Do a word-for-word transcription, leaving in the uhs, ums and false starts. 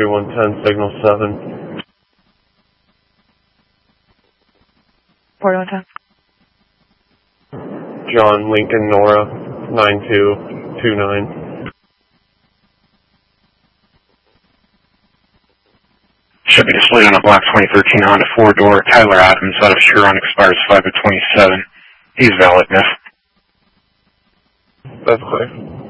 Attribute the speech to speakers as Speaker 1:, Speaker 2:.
Speaker 1: three one ten, signal seven.
Speaker 2: four one ten.
Speaker 1: John Lincoln Nora, nine two two nine.
Speaker 3: Should be displayed on a black twenty thirteen Honda four-door. Tyler Adams out of Huron, expires five of twenty-seven. He's valid, miss.
Speaker 1: That's clear.